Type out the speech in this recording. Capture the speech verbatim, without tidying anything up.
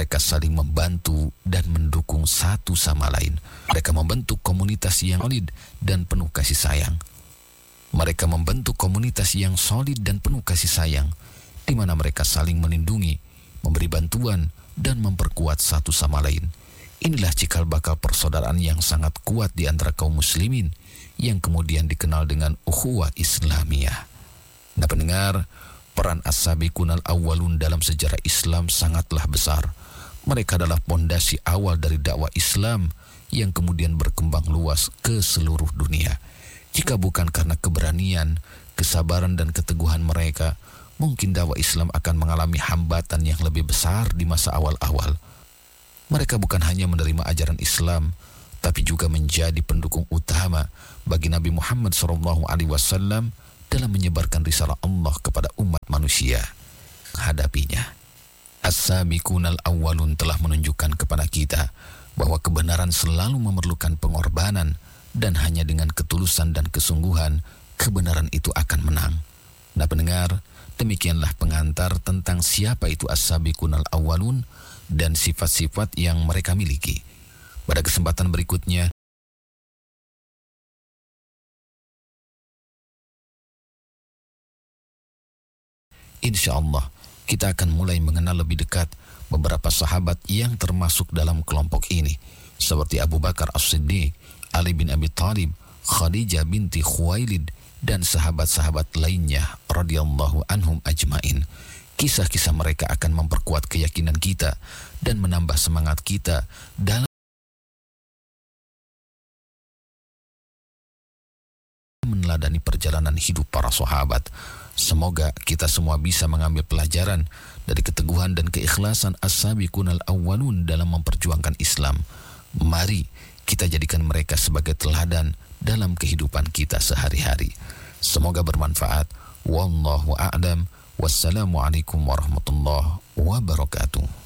Mereka saling membantu dan mendukung satu sama lain. Mereka membentuk komunitas yang solid dan penuh kasih sayang. Mereka membentuk komunitas yang solid dan penuh kasih sayang, di mana mereka saling melindungi, memberi bantuan, dan memperkuat satu sama lain. Inilah cikal bakal persaudaraan yang sangat kuat di antara kaum muslimin, yang kemudian dikenal dengan ukhuwah Islamiyah. Nah pendengar, peran as-sabiqunal awwalun dalam sejarah Islam sangatlah besar. Mereka adalah pondasi awal dari dakwah Islam yang kemudian berkembang luas ke seluruh dunia. Jika bukan karena keberanian, kesabaran dan keteguhan mereka, mungkin dakwah Islam akan mengalami hambatan yang lebih besar di masa awal-awal. Mereka bukan hanya menerima ajaran Islam, tapi juga menjadi pendukung utama bagi Nabi Muhammad shallallahu alaihi wasallam dalam menyebarkan risalah Allah kepada umat manusia. Hadapinya, as-sabiqunal awwalun telah menunjukkan kepada kita bahwa kebenaran selalu memerlukan pengorbanan, dan hanya dengan ketulusan dan kesungguhan kebenaran itu akan menang. Nah pendengar, demikianlah pengantar tentang siapa itu as-sabiqunal awwalun dan sifat-sifat yang mereka miliki. Pada kesempatan berikutnya, insya Allah kita akan mulai mengenal lebih dekat beberapa sahabat yang termasuk dalam kelompok ini, seperti Abu Bakar As-Siddiq, Ali bin Abi Thalib, Khadijah binti Khuwailid, dan sahabat-sahabat lainnya radhiyallahu anhum ajmain. Kisah-kisah mereka akan memperkuat keyakinan kita dan menambah semangat kita dalam meneladani perjalanan hidup para sahabat. Semoga kita semua bisa mengambil pelajaran dari keteguhan dan keikhlasan as-sabiqunal awwalun dalam memperjuangkan Islam. Mari kita jadikan mereka sebagai teladan dalam kehidupan kita sehari-hari. Semoga bermanfaat. Wallahu a'lam. Wassalamualaikum warahmatullahi wabarakatuh.